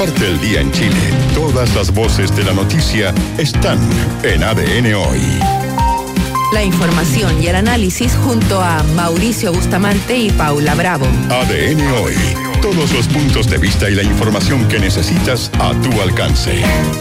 Parte del día en Chile. Todas las voces de la noticia están en ADN Hoy. La información y el análisis junto a Mauricio Bustamante y Paula Bravo. ADN Hoy. Todos los puntos de vista y la información que necesitas a tu alcance.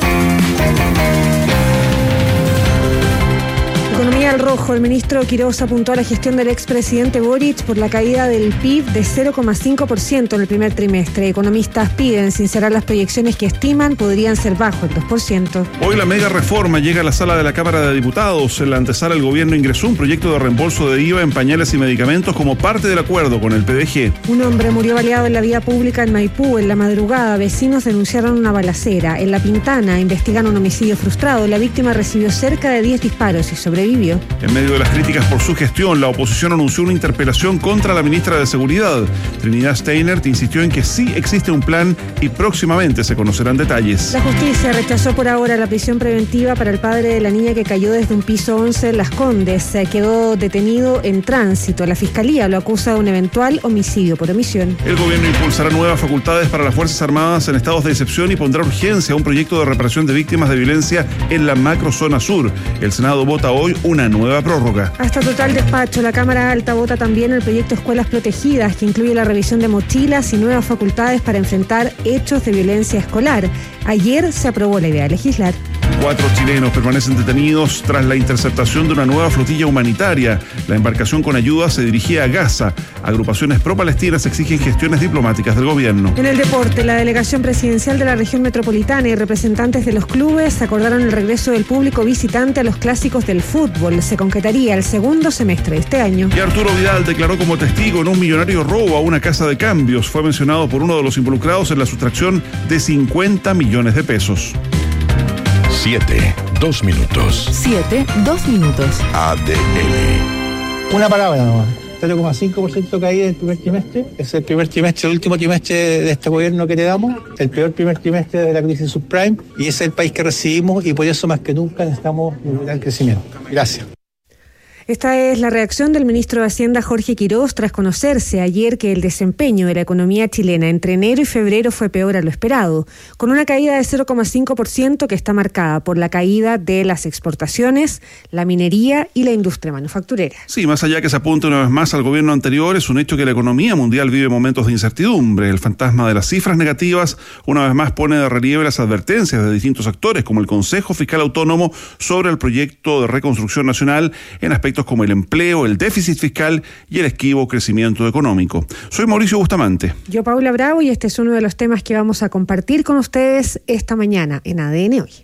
Economía al rojo. El ministro Quirós apuntó a la gestión del expresidente Boric por la caída del PIB de 0,5% en el primer trimestre. Economistas piden sincerar las proyecciones que estiman podrían ser bajo el 2%. Hoy la mega reforma llega a la sala de la Cámara de Diputados. En la antesala el gobierno ingresó un proyecto de reembolso de IVA en pañales y medicamentos como parte del acuerdo con el PDG. Un hombre murió baleado en la vía pública en Maipú. En la madrugada, vecinos denunciaron una balacera. En La Pintana investigan un homicidio frustrado. La víctima recibió cerca de 10 disparos y sobrevivió. En medio de las críticas por su gestión, la oposición anunció una interpelación contra la ministra de Seguridad. Trinidad Steinert insistió en que sí existe un plan y próximamente se conocerán detalles. La justicia rechazó por ahora la prisión preventiva para el padre de la niña que cayó desde un piso 11 en Las Condes. Quedó detenido en tránsito. La fiscalía lo acusa de un eventual homicidio por omisión. El gobierno impulsará nuevas facultades para las Fuerzas Armadas en estados de excepción y pondrá urgencia a un proyecto de reparación de víctimas de violencia en la macrozona sur. El Senado vota hoy una nueva prórroga. Hasta total despacho, la Cámara Alta vota también el proyecto Escuelas Protegidas, que incluye la revisión de mochilas y nuevas facultades para enfrentar hechos de violencia escolar. Ayer se aprobó la idea de legislar. 4 chilenos permanecen detenidos tras la interceptación de una nueva flotilla humanitaria. La embarcación con ayuda se dirigía a Gaza. Agrupaciones pro-palestinas exigen gestiones diplomáticas del gobierno. En el deporte, la delegación presidencial de la región metropolitana y representantes de los clubes acordaron el regreso del público visitante a los clásicos del fútbol. Se concretaría el segundo semestre de este año. Y Arturo Vidal declaró como testigo en un millonario robo a una casa de cambios. Fue mencionado por uno de los involucrados en la sustracción de 50 millones de pesos. 7, 2 minutos. 7, 2 minutos. ADN. Una palabra nomás. 0,5% caída en el primer trimestre. Es el primer trimestre, el último trimestre de este gobierno que heredamos, el peor primer trimestre de la crisis subprime, y ese es el país que recibimos y por eso más que nunca necesitamos un gran crecimiento. Gracias. Esta es la reacción del ministro de Hacienda, Jorge Quirós, tras conocerse ayer que el desempeño de la economía chilena entre enero y febrero fue peor a lo esperado, con una caída de 0,5% que está marcada por la caída de las exportaciones, la minería y la industria manufacturera. Sí, más allá que se apunte una vez más al gobierno anterior, es un hecho que la economía mundial vive momentos de incertidumbre. El fantasma de las cifras negativas una vez más pone de relieve las advertencias de distintos actores, como el Consejo Fiscal Autónomo sobre el proyecto de reconstrucción nacional en aspectos como el empleo, el déficit fiscal y el esquivo crecimiento económico. Soy Mauricio Bustamante. Yo, Paula Bravo, y este es uno de los temas que vamos a compartir con ustedes esta mañana en ADN Hoy.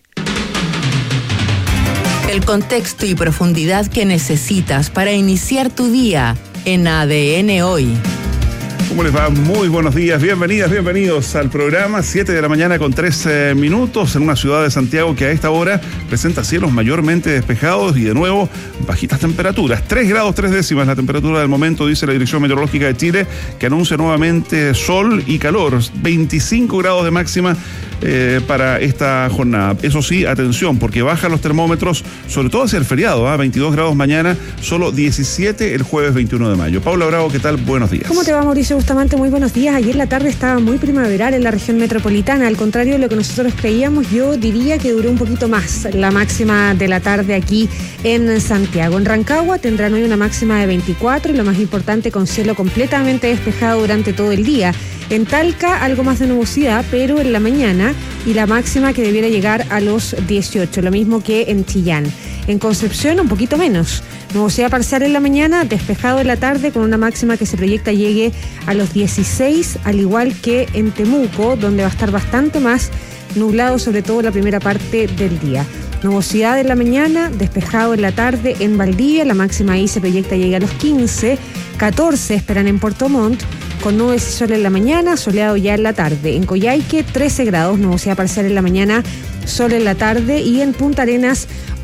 El contexto y profundidad que necesitas para iniciar tu día en ADN Hoy. ¿Cómo les va? Muy buenos días, bienvenidas, bienvenidos al programa. 7 de la mañana con 3 minutos en una ciudad de Santiago que a esta hora presenta cielos mayormente despejados y de nuevo bajitas temperaturas. 3 grados 3 décimas la temperatura del momento, dice la Dirección Meteorológica de Chile, que anuncia nuevamente sol y calor. 25 grados de máxima para esta jornada. Eso sí, atención, porque bajan los termómetros, sobre todo hacia el feriado, 22 grados mañana, solo 17 el jueves 21 de mayo. Paula Bravo, ¿qué tal? Buenos días. ¿Cómo te va, Mauricio Bustamante? Muy buenos días. Ayer la tarde estaba muy primaveral en la región metropolitana. Al contrario de lo que nosotros creíamos, yo diría que duró un poquito más la máxima de la tarde aquí en Santiago. En Rancagua tendrán hoy una máxima de 24 y lo más importante, con cielo completamente despejado durante todo el día. En Talca algo más de nubosidad, pero en la mañana, y la máxima que debiera llegar a los 18, lo mismo que en Chillán. En Concepción un poquito menos, nubosidad parcial en la mañana, despejado en la tarde, con una máxima que se proyecta llegue a los 16, al igual que en Temuco, donde va a estar bastante más nublado, sobre todo la primera parte del día. Nubosidad en la mañana, despejado en la tarde en Valdivia, la máxima ahí se proyecta llegue a los 15, 14 esperan en Puerto Montt, con nubes y sol en la mañana, soleado ya en la tarde. En Coyhaique 13 grados, nubosidad parcial en la mañana, sol en la tarde, y en Punta Arenas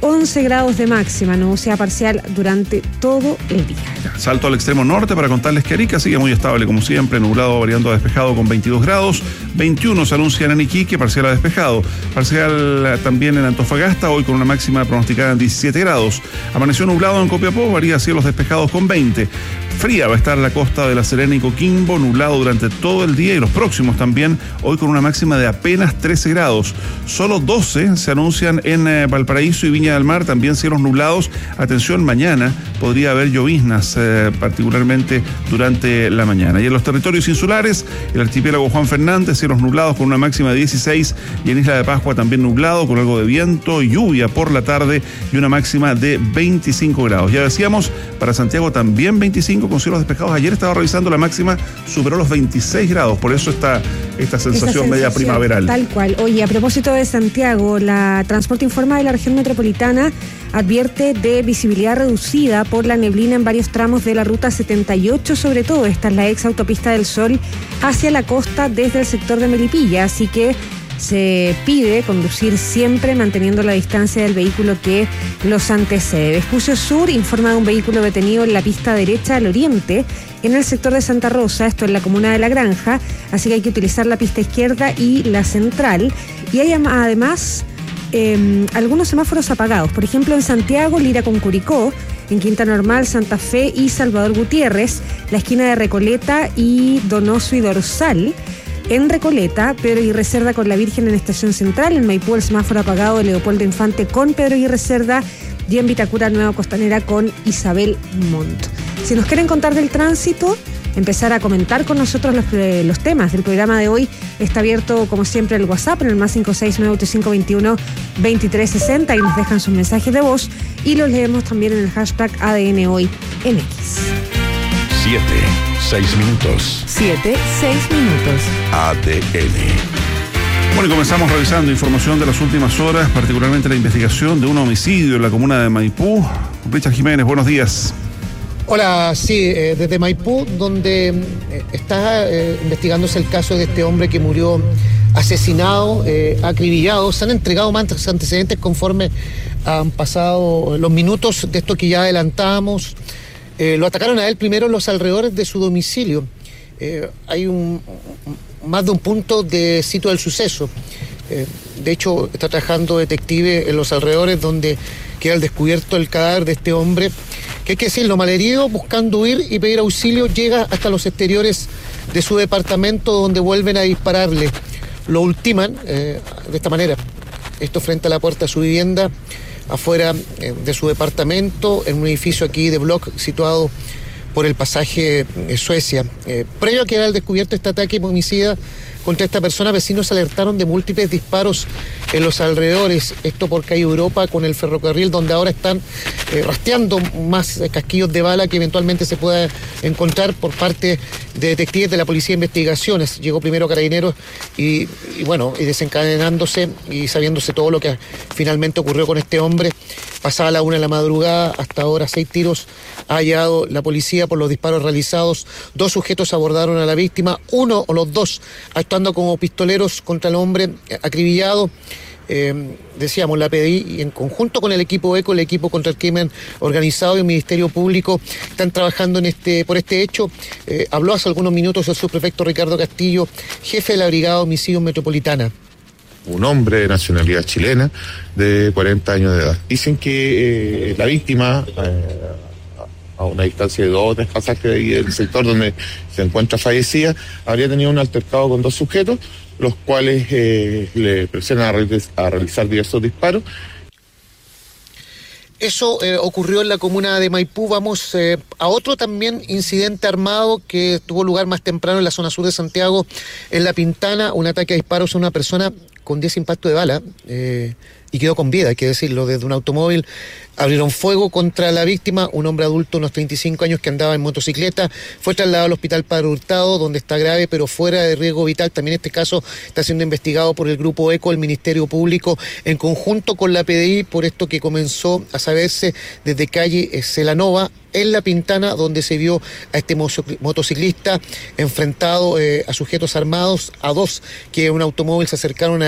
11 grados de máxima, nubosidad parcial durante todo el día. Salto al extremo norte para contarles que Arica sigue muy estable como siempre, nublado variando a despejado con 22 grados, 21 se anuncian en Iquique, parcial a despejado, parcial también en Antofagasta, hoy con una máxima pronosticada en 17 grados, amaneció nublado en Copiapó, varía cielos despejados con 20, fría va a estar la costa de La Serena y Coquimbo, nublado durante todo el día y los próximos también, hoy con una máxima de apenas 13 grados, solo 12 se anuncian en Valparaíso y Viña del Mar, también cielos nublados, atención, mañana podría haber lloviznas, particularmente durante la mañana. Y en los territorios insulares, el archipiélago Juan Fernández, cielos nublados con una máxima de 16, y en Isla de Pascua también nublado, con algo de viento y lluvia por la tarde y una máxima de 25 grados. Ya decíamos, para Santiago también 25 con cielos despejados. Ayer estaba revisando, la máxima superó los 26 grados, por eso esta sensación media primaveral. Tal cual. Oye, a propósito de Santiago, la Transporte informa de la región metropolitana advierte de visibilidad reducida por la neblina en varios tramos de la ruta 78, sobre todo esta es la ex autopista del Sol hacia la costa desde el sector de Melipilla, así que se pide conducir siempre manteniendo la distancia del vehículo que los antecede. Vespucio Sur informa de un vehículo detenido en la pista derecha al oriente en el sector de Santa Rosa, esto en la comuna de La Granja, así que hay que utilizar la pista izquierda y la central. Y hay además algunos semáforos apagados, por ejemplo en Santiago, Lira con Curicó, en Quinta Normal, Santa Fe y Salvador Gutiérrez, la esquina de Recoleta y Donoso y Dorsal. En Recoleta, Pedro Aguirre Cerda con la Virgen en Estación Central, en Maipú el semáforo apagado de Leopoldo Infante con Pedro Aguirre Cerda y en Vitacura Nueva Costanera con Isabel Montt. Si nos quieren contar del tránsito, empezar a comentar con nosotros los temas del programa de hoy, está abierto como siempre el WhatsApp en el más 569-8521-2360 y nos dejan sus mensajes de voz y los leemos también en el hashtag ADN Hoy en X. 6 minutos. 6 minutos. ADN. Bueno, y comenzamos revisando información de las últimas horas, particularmente la investigación de un homicidio en la comuna de Maipú. Richard Jiménez, buenos días. Hola, sí, desde Maipú, donde está investigándose el caso de este hombre que murió asesinado, acribillado. Se han entregado más antecedentes conforme han pasado los minutos de esto que ya adelantábamos. Lo atacaron a él primero en los alrededores de su domicilio. Hay más de un punto de sitio del suceso. De hecho, está trabajando detective en los alrededores donde queda al descubierto el cadáver de este hombre, que hay que decirlo, malherido, buscando huir y pedir auxilio, llega hasta los exteriores de su departamento donde vuelven a dispararle. Lo ultiman de esta manera, esto frente a la puerta de su vivienda, afuera de su departamento, en un edificio aquí de block situado por el pasaje Suecia. Previo a que era el descubierto este ataque homicida contra esta persona, vecinos alertaron de múltiples disparos en los alrededores, esto por calle Europa con el ferrocarril, donde ahora están rastreando más casquillos de bala que eventualmente se pueda encontrar por parte de detectives de la Policía de Investigaciones. Llegó primero Carabineros y desencadenándose y sabiéndose todo lo que finalmente ocurrió con este hombre. Pasada la 1 de la madrugada, hasta ahora 6 tiros ha hallado la policía por los disparos realizados. 2 sujetos abordaron a la víctima, uno o los dos actuando como pistoleros contra el hombre acribillado. Decíamos, la PDI en conjunto con el equipo ECO, el equipo contra el crimen organizado y el Ministerio Público están trabajando por este hecho. Habló hace algunos minutos el subprefecto Ricardo Castillo, jefe de la Brigada de Homicidios Metropolitana. Un hombre de nacionalidad chilena de 40 años de edad. Dicen que la víctima, a una distancia de 2 o 3 pasajes de ahí del sector donde se encuentra fallecida, habría tenido un altercado con 2 sujetos, los cuales le presionan a realizar diversos disparos. Eso ocurrió en la comuna de Maipú. Vamos a otro también incidente armado que tuvo lugar más temprano en la zona sur de Santiago, en La Pintana, un ataque a disparos a una persona con 10 impactos de bala y quedó con vida, hay que decirlo. Desde un automóvil abrieron fuego contra la víctima, un hombre adulto, unos 35 años, que andaba en motocicleta. Fue trasladado al hospital Padre Hurtado, donde está grave, pero fuera de riesgo vital. También este caso está siendo investigado por el Grupo ECO, el Ministerio Público, en conjunto con la PDI, por esto que comenzó a saberse desde calle Celanova, en La Pintana, donde se vio a este motociclista enfrentado a sujetos armados, a 2 que en un automóvil se acercaron a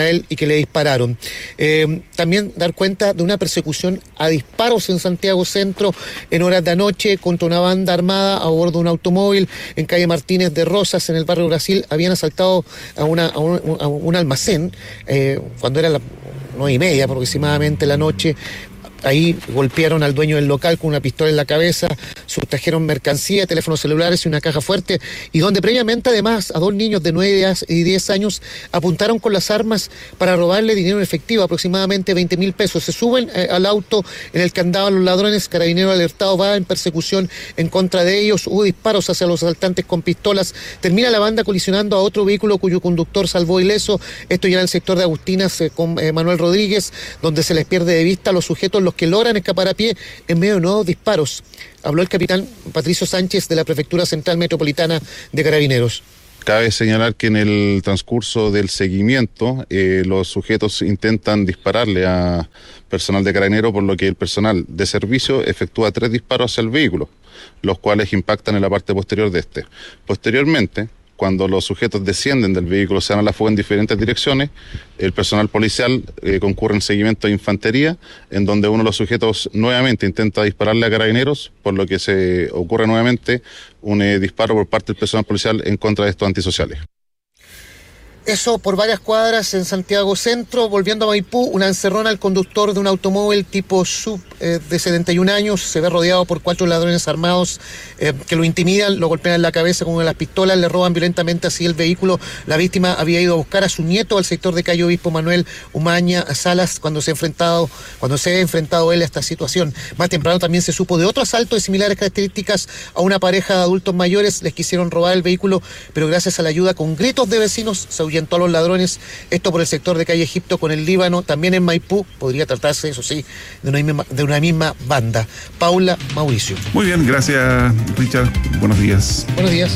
a él y que le dispararon. También dar cuenta de una persecución a disparos en Santiago Centro en horas de anoche contra una banda armada a bordo de un automóvil en calle Martínez de Rosas, en el barrio Brasil. Habían asaltado a un almacén cuando era las 9:30 aproximadamente la noche. Ahí golpearon al dueño del local con una pistola en la cabeza, sustrajeron mercancía, teléfonos celulares y una caja fuerte, y donde previamente además a 2 niños de 9 y 10 años apuntaron con las armas para robarle dinero en efectivo, aproximadamente 20.000 pesos. Se suben al auto en el que andaban los ladrones. Carabineros alertado va en persecución en contra de ellos. Hubo disparos hacia los asaltantes con pistolas. Termina la banda colisionando a otro vehículo cuyo conductor salvó ileso. Esto ya en el sector de Agustinas con Manuel Rodríguez, donde se les pierde de vista a los sujetos, los que logran escapar a pie en medio de nuevos disparos. Habló el capitán Patricio Sánchez de la Prefectura Central Metropolitana de Carabineros. Cabe señalar que en el transcurso del seguimiento los sujetos intentan dispararle a personal de Carabineros, por lo que el personal de servicio efectúa 3 disparos hacia el vehículo, los cuales impactan en la parte posterior de este. Posteriormente, cuando los sujetos descienden del vehículo, se dan a la fuga en diferentes direcciones, el personal policial concurre en seguimiento de infantería, en donde uno de los sujetos nuevamente intenta dispararle a Carabineros, por lo que se ocurre nuevamente un disparo por parte del personal policial en contra de estos antisociales. Eso por varias cuadras en Santiago Centro. Volviendo a Maipú, una encerrona al conductor de un automóvil tipo SUV de 71 años. Se ve rodeado por 4 ladrones armados que lo intimidan, lo golpean en la cabeza con una de las pistolas, le roban violentamente así el vehículo. La víctima había ido a buscar a su nieto al sector de calle Obispo Manuel Umaña Salas cuando se ha enfrentado él a esta situación. Más temprano también se supo de otro asalto de similares características a una pareja de adultos mayores. Les quisieron robar el vehículo, pero gracias a la ayuda con gritos de vecinos se ahuyentó a los ladrones. Esto por el sector de calle Egipto con el Líbano. También en Maipú podría tratarse, eso sí, de una misma banda. Paula, Mauricio. Muy bien, gracias Richard. Buenos días. Buenos días.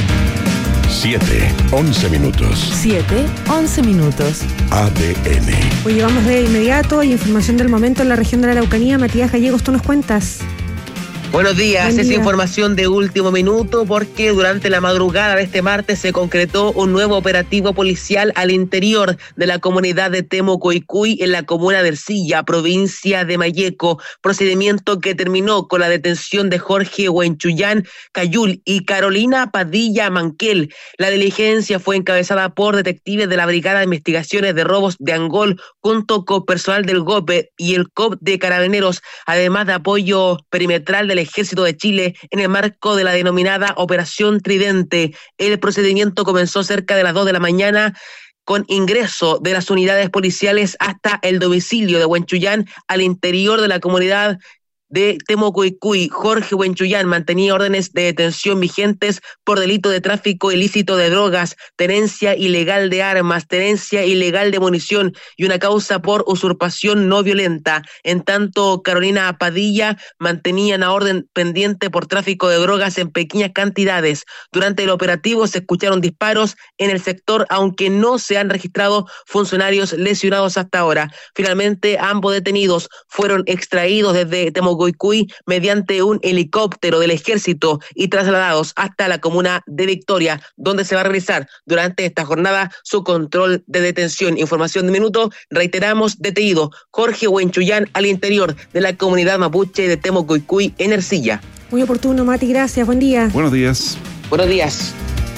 7:11 minutos. 7:11 minutos. ADN. Hoy vamos de inmediato y información del momento en la región de la Araucanía. Matías Gallegos, tú nos cuentas. Buenos días, Buen es día. Información de último minuto porque durante la madrugada de este martes se concretó un nuevo operativo policial al interior de la comunidad de Temucoicuy en la comuna de Ercilla, provincia de Malleco, procedimiento que terminó con la detención de Jorge Huenchuyán Cayul y Carolina Padilla Manquel. La diligencia fue encabezada por detectives de la Brigada de Investigaciones de Robos de Angol junto con personal del GOPE y el COP de Carabineros, además de apoyo perimetral del Ejército de Chile en el marco de la denominada Operación Tridente. El procedimiento comenzó cerca de las 2 de la mañana con ingreso de las unidades policiales hasta el domicilio de Huenchuyán al interior de la comunidad de Temucoicuy. Jorge Huenchuyán mantenía órdenes de detención vigentes por delito de tráfico ilícito de drogas, tenencia ilegal de armas, tenencia ilegal de munición y una causa por usurpación no violenta. En tanto, Carolina Padilla mantenía una orden pendiente por tráfico de drogas en pequeñas cantidades. Durante el operativo se escucharon disparos en el sector, aunque no se han registrado funcionarios lesionados hasta ahora. Finalmente, ambos detenidos fueron extraídos desde Temucoicuy mediante un helicóptero del ejército y trasladados hasta la comuna de Victoria, donde se va a realizar durante esta jornada su control de detención. Información de minuto, reiteramos, detenido Jorge Huenchuyán al interior de la comunidad mapuche de Temucoicuy en Ercilla. Muy oportuno, Mati, gracias. Buen día. Buenos días. Buenos días.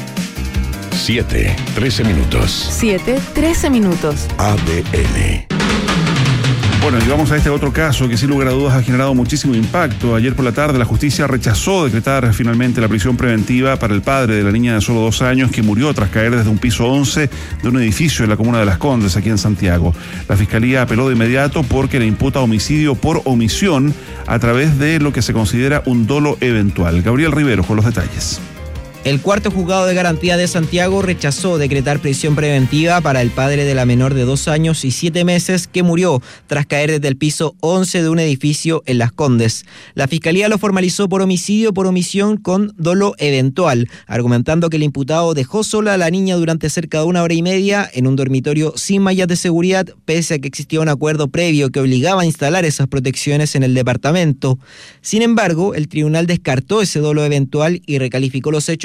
7:13 minutos. 7:13 minutos. ADN. Bueno, y vamos a este otro caso que sin lugar a dudas ha generado muchísimo impacto. Ayer por la tarde la justicia rechazó decretar finalmente la prisión preventiva para el padre de la niña de solo 2 años que murió tras caer desde un piso 11 de un edificio en la comuna de Las Condes, aquí en Santiago. La fiscalía apeló de inmediato porque le imputa homicidio por omisión a través de lo que se considera un dolo eventual. Gabriel Rivero con los detalles. El cuarto juzgado de garantía de Santiago rechazó decretar prisión preventiva para el padre de la menor de 2 años y 7 meses que murió tras caer desde el piso 11 de un edificio en Las Condes. La fiscalía lo formalizó por homicidio por omisión con dolo eventual, argumentando que el imputado dejó sola a la niña durante cerca de 1 hora y media en un dormitorio sin mallas de seguridad, pese a que existía un acuerdo previo que obligaba a instalar esas protecciones en el departamento. Sin embargo, el tribunal descartó ese dolo eventual y recalificó los hechos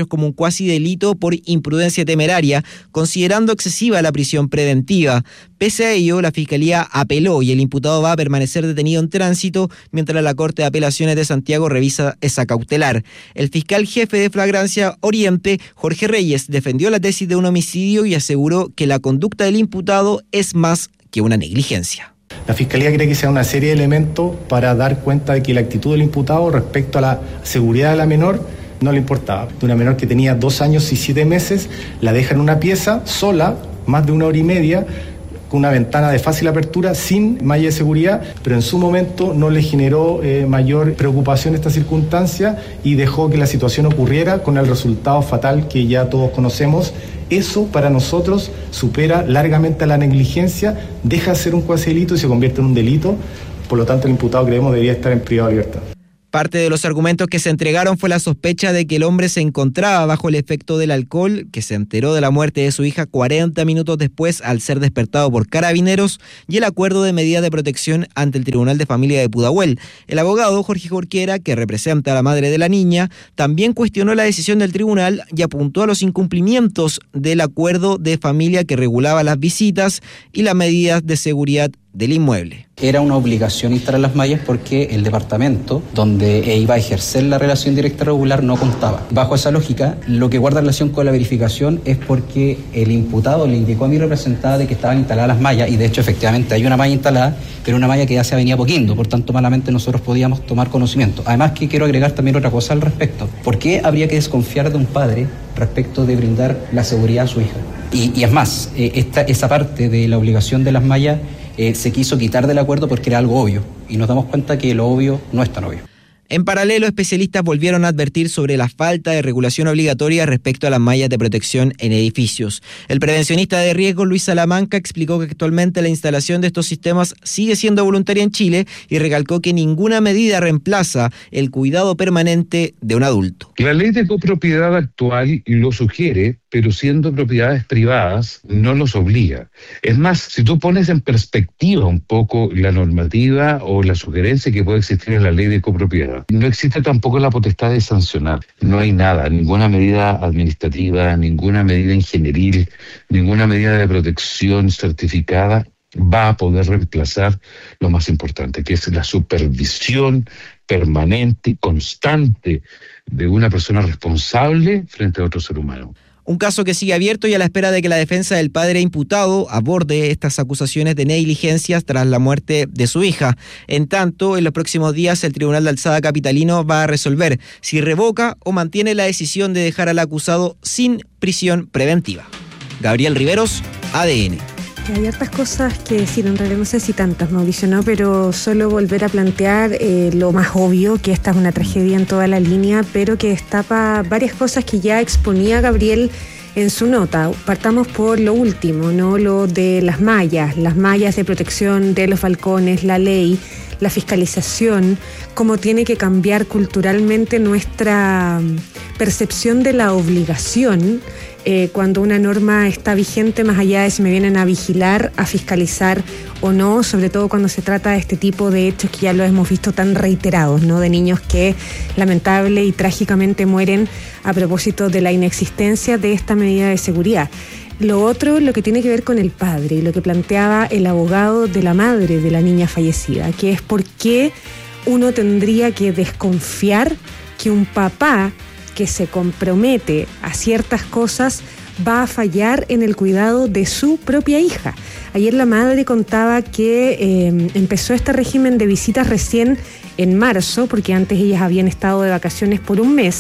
hechos como un cuasi delito por imprudencia temeraria, considerando excesiva la prisión preventiva. Pese a ello, la Fiscalía apeló y el imputado va a permanecer detenido en tránsito mientras la Corte de Apelaciones de Santiago revisa esa cautelar. El fiscal jefe de Flagrancia Oriente, Jorge Reyes, defendió la tesis de un homicidio y aseguró que la conducta del imputado es más que una negligencia. La Fiscalía cree que sea una serie de elementos para dar cuenta de que la actitud del imputado respecto a la seguridad de la menor no le importaba. De una menor que tenía 2 años y 7 meses, la deja en una pieza sola, más de 1 hora y media, con una ventana de fácil apertura, sin malla de seguridad, pero en su momento no le generó mayor preocupación esta circunstancia y dejó que la situación ocurriera con el resultado fatal que ya todos conocemos. Eso para nosotros supera largamente a la negligencia, deja de ser un cuasi delito y se convierte en un delito. Por lo tanto, el imputado, creemos, debería estar en privado de libertad. Parte de los argumentos que se entregaron fue la sospecha de que el hombre se encontraba bajo el efecto del alcohol, que se enteró de la muerte de su hija 40 minutos después al ser despertado por carabineros, y el acuerdo de medidas de protección ante el Tribunal de Familia de Pudahuel. El abogado Jorge Jorquera, que representa a la madre de la niña, también cuestionó la decisión del tribunal y apuntó a los incumplimientos del acuerdo de familia que regulaba las visitas y las medidas de seguridad del inmueble. Era una obligación instalar las mallas porque el departamento donde iba a ejercer la relación directa regular no contaba. Bajo esa lógica, lo que guarda relación con la verificación es porque el imputado le indicó a mi representada de que estaban instaladas las mallas, y de hecho efectivamente hay una malla instalada, pero una malla que ya se venía poquiendo, por tanto malamente nosotros podíamos tomar conocimiento. Además, que quiero agregar también otra cosa al respecto. ¿Por qué habría que desconfiar de un padre respecto de brindar la seguridad a su hija? Y es más, esa parte de la obligación de las mallas se quiso quitar del acuerdo porque era algo obvio, y nos damos cuenta que lo obvio no es tan obvio. En paralelo, especialistas volvieron a advertir sobre la falta de regulación obligatoria respecto a las mallas de protección en edificios. El prevencionista de riesgo Luis Salamanca explicó que actualmente la instalación de estos sistemas sigue siendo voluntaria en Chile y recalcó que ninguna medida reemplaza el cuidado permanente de un adulto. La ley de copropiedad actual lo sugiere, pero siendo propiedades privadas no los obliga. Es más, si tú pones en perspectiva un poco la normativa o la sugerencia que puede existir en la ley de copropiedad, no existe tampoco la potestad de sancionar. No hay nada, ninguna medida administrativa, ninguna medida ingenieril, ninguna medida de protección certificada va a poder reemplazar lo más importante, que es la supervisión permanente y constante de una persona responsable frente a otro ser humano. Un caso que sigue abierto y a la espera de que la defensa del padre imputado aborde estas acusaciones de negligencias tras la muerte de su hija. En tanto, en los próximos días el Tribunal de Alzada capitalino va a resolver si revoca o mantiene la decisión de dejar al acusado sin prisión preventiva. Gabriel Riveros, ADN. Hay hartas cosas que decir, en realidad no sé si tantas, Mauricio, ¿no? Pero solo volver a plantear lo más obvio, que esta es una tragedia en toda la línea, pero que destapa varias cosas que ya exponía Gabriel en su nota. Partamos por lo último, ¿no? Lo de las mallas de protección de los balcones, la ley, la fiscalización, cómo tiene que cambiar culturalmente nuestra percepción de la obligación cuando una norma está vigente, más allá de si me vienen a vigilar, a fiscalizar o no, sobre todo cuando se trata de este tipo de hechos que ya lo hemos visto tan reiterados, ¿no? De niños que lamentable y trágicamente mueren a propósito de la inexistencia de esta medida de seguridad. Lo otro, lo que tiene que ver con el padre, y lo que planteaba el abogado de la madre de la niña fallecida, que es por qué uno tendría que desconfiar que un papá que se compromete a ciertas cosas va a fallar en el cuidado de su propia hija. Ayer la madre contaba que empezó este régimen de visitas recién en marzo, porque antes ellas habían estado de vacaciones por un mes,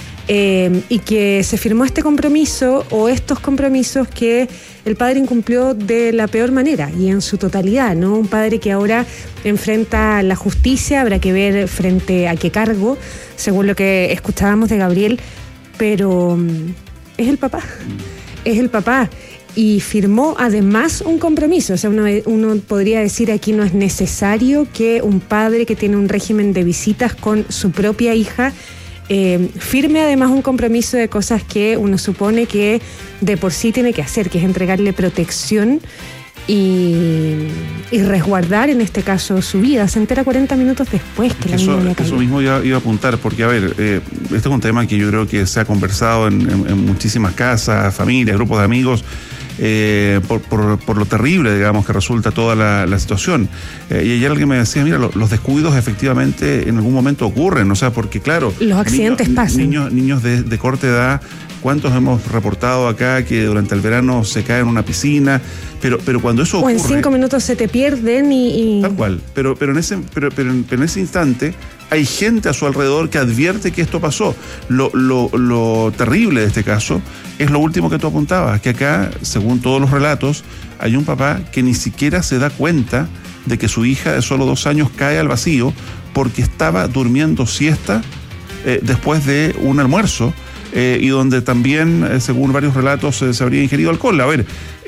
y que se firmó este compromiso o estos compromisos que el padre incumplió de la peor manera y en su totalidad, ¿no? Un padre que ahora enfrenta la justicia, habrá que ver frente a qué cargo, según lo que escuchábamos de Gabriel, pero es el papá y firmó además un compromiso. O sea, uno podría decir aquí no es necesario que un padre que tiene un régimen de visitas con su propia hija firme además un compromiso de cosas que uno supone que de por sí tiene que hacer, que es entregarle protección y y resguardar en este caso su vida. Se entera 40 minutos después que la niña había caído. Eso mismo iba a apuntar, porque a ver, este es un tema que yo creo que se ha conversado en muchísimas casas, familias, grupos de amigos, por lo terrible, digamos, que resulta toda la situación. Y ayer alguien me decía, mira, los descuidos efectivamente en algún momento ocurren, o sea, porque claro, los accidentes pasan. Niños de corta edad, ¿cuántos hemos reportado acá que durante el verano se caen en una piscina? Pero cuando eso ocurre... O en 5 minutos se te pierden y... Tal cual, pero en ese instante hay gente a su alrededor que advierte que esto pasó. Lo terrible de este caso es lo último que tú apuntabas, que acá, según todos los relatos, hay un papá que ni siquiera se da cuenta de que su hija de solo 2 años cae al vacío porque estaba durmiendo siesta después de un almuerzo, y donde también, según varios relatos, se habría ingerido alcohol. A ver,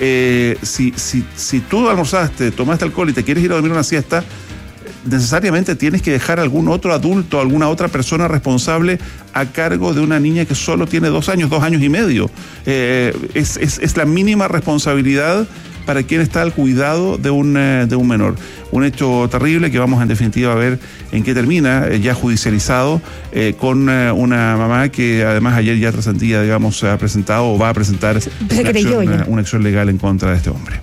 si tú almorzaste, tomaste alcohol y te quieres ir a dormir una siesta, necesariamente tienes que dejar a algún otro adulto, alguna otra persona responsable a cargo de una niña que solo tiene 2 años, 2 años y medio. Es la mínima responsabilidad para quien está al cuidado de un menor. Un hecho terrible que vamos en definitiva a ver en qué termina, ya judicializado, con una mamá que además ayer ya trascendía, digamos, ha presentado o va a presentar una acción legal en contra de este hombre.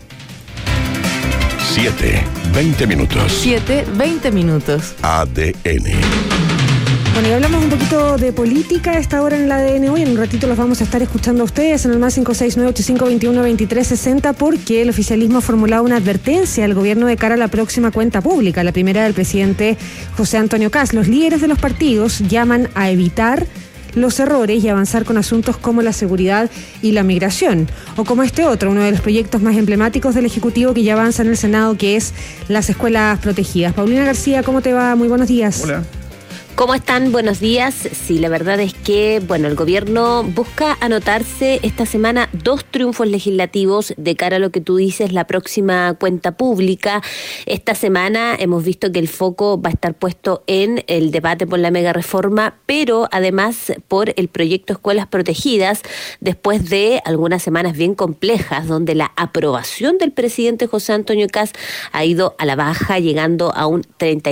7:20 minutos. 7:20 minutos. ADN. Bueno, y hablamos un poquito de política a esta hora en el ADN hoy. En un ratito los vamos a estar escuchando a ustedes en el más 569-8521-2360, porque el oficialismo ha formulado una advertencia al gobierno de cara a la próxima cuenta pública, la primera del presidente José Antonio Kast. Los líderes de los partidos llaman a evitar los errores y avanzar con asuntos como la seguridad y la migración, o como este otro, uno de los proyectos más emblemáticos del Ejecutivo que ya avanza en el Senado, que es las escuelas protegidas. Paulina García, ¿cómo te va? Muy buenos días. Hola. ¿Cómo están? Buenos días. Sí, la verdad es que, el gobierno busca anotarse esta semana 2 triunfos legislativos de cara a lo que tú dices, la próxima cuenta pública. Esta semana hemos visto que el foco va a estar puesto en el debate por la mega reforma, pero además por el proyecto Escuelas Protegidas, después de algunas semanas bien complejas, donde la aprobación del presidente José Antonio Kast ha ido a la baja, llegando a un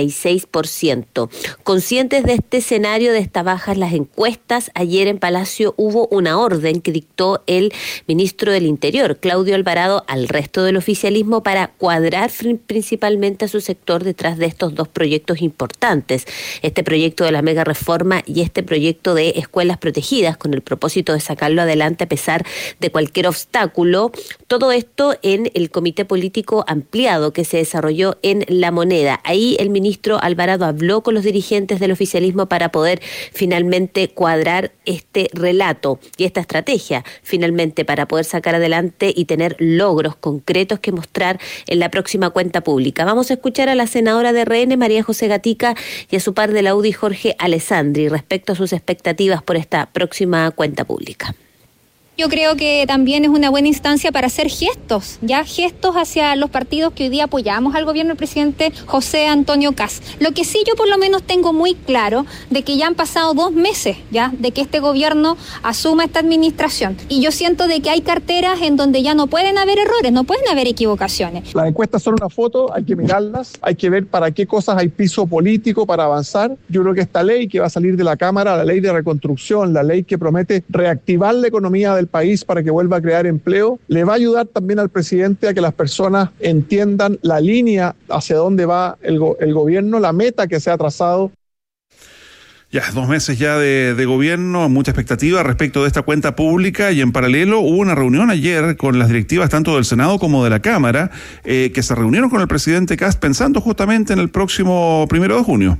36%. Consciente de este escenario, de esta baja en las encuestas, ayer en Palacio hubo una orden que dictó el ministro del Interior, Claudio Alvarado, al resto del oficialismo para cuadrar principalmente a su sector detrás de estos 2 proyectos importantes, este proyecto de la mega reforma y este proyecto de escuelas protegidas, con el propósito de sacarlo adelante a pesar de cualquier obstáculo. Todo esto en el comité político ampliado que se desarrolló en La Moneda. Ahí el ministro Alvarado habló con los dirigentes del oficialismo para poder finalmente cuadrar este relato y esta estrategia, finalmente, para poder sacar adelante y tener logros concretos que mostrar en la próxima cuenta pública. Vamos a escuchar a la senadora de RN, María José Gatica, y a su par de la UDI, Jorge Alessandri, respecto a sus expectativas por esta próxima cuenta pública. Yo creo que también es una buena instancia para hacer gestos hacia los partidos que hoy día apoyamos al gobierno del presidente José Antonio Kast. Lo que sí yo por lo menos tengo muy claro de que ya han pasado 2 meses ya de que este gobierno asuma esta administración, y yo siento de que hay carteras en donde ya no pueden haber errores, no pueden haber equivocaciones. Las encuestas son una foto, hay que mirarlas, hay que ver para qué cosas hay piso político para avanzar. Yo creo que esta ley que va a salir de la Cámara, la ley de reconstrucción, la ley que promete reactivar la economía del país para que vuelva a crear empleo, le va a ayudar también al presidente a que las personas entiendan la línea hacia dónde va el gobierno, la meta que se ha trazado. Ya, 2 meses ya de gobierno, mucha expectativa respecto de esta cuenta pública, y en paralelo hubo una reunión ayer con las directivas tanto del Senado como de la Cámara, que se reunieron con el presidente Kast pensando justamente en el próximo 1 de junio.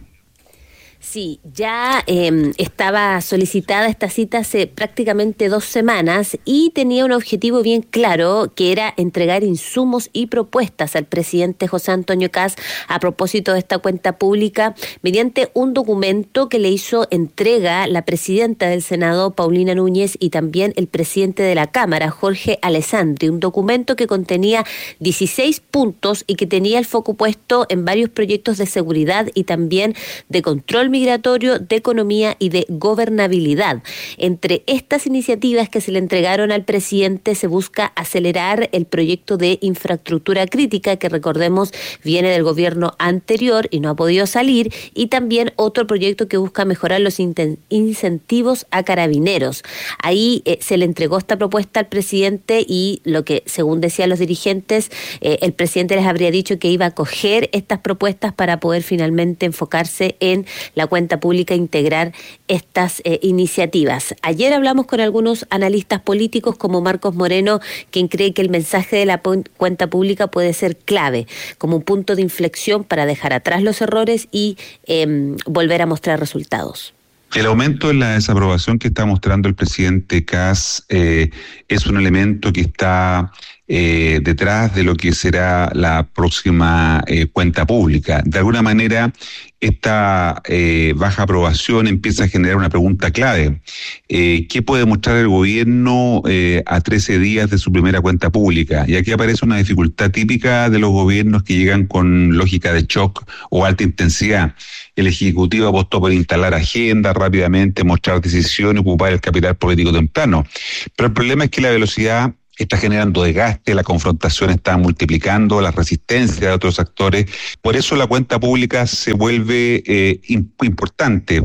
Sí, ya estaba solicitada esta cita hace prácticamente 2 semanas y tenía un objetivo bien claro, que era entregar insumos y propuestas al presidente José Antonio Kast a propósito de esta cuenta pública mediante un documento que le hizo entrega la presidenta del Senado, Paulina Núñez, y también el presidente de la Cámara, Jorge Alessandri, un documento que contenía 16 puntos y que tenía el foco puesto en varios proyectos de seguridad y también de control migratorio, de economía y de gobernabilidad. Entre estas iniciativas que se le entregaron al presidente se busca acelerar el proyecto de infraestructura crítica, que recordemos viene del gobierno anterior y no ha podido salir, y también otro proyecto que busca mejorar los incentivos a carabineros. Ahí se le entregó esta propuesta al presidente y lo que, según decían los dirigentes, el presidente les habría dicho que iba a acoger estas propuestas para poder finalmente enfocarse en la cuenta pública e integrar estas iniciativas. Ayer hablamos con algunos analistas políticos como Marcos Moreno, quien cree que el mensaje de la cuenta pública puede ser clave, como un punto de inflexión para dejar atrás los errores y volver a mostrar resultados. El aumento en la desaprobación que está mostrando el presidente Kast es un elemento que está detrás de lo que será la próxima cuenta pública. De alguna manera, esta baja aprobación empieza a generar una pregunta clave. ¿Qué puede mostrar el gobierno a 13 días de su primera cuenta pública? Y aquí aparece una dificultad típica de los gobiernos que llegan con lógica de shock o alta intensidad. El Ejecutivo apostó por instalar agenda rápidamente, mostrar decisión y ocupar el capital político temprano. Pero el problema es que la velocidad está generando desgaste, la confrontación está multiplicando, la resistencia de otros actores. Por eso la cuenta pública se vuelve importante.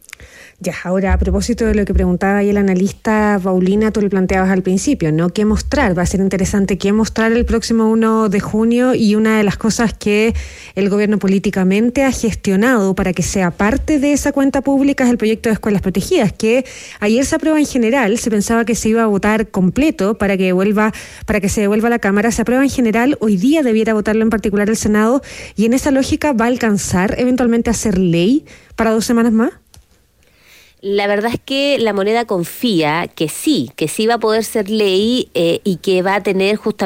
Ya, ahora a propósito de lo que preguntaba ahí el analista Paulina, tú le planteabas al principio, ¿no? ¿Qué mostrar? Va a ser interesante qué mostrar el próximo 1 de junio y una de las cosas que el gobierno políticamente ha gestionado para que sea parte de esa cuenta pública es el proyecto de escuelas protegidas, que ayer se aprueba en general, se pensaba que se iba a votar completo para que se devuelva a la Cámara, se aprueba en general, hoy día debiera votarlo en particular el Senado y en esa lógica va a alcanzar eventualmente a ser ley para 2 semanas más. La verdad es que La Moneda confía que sí va a poder ser ley y que va a tener justamente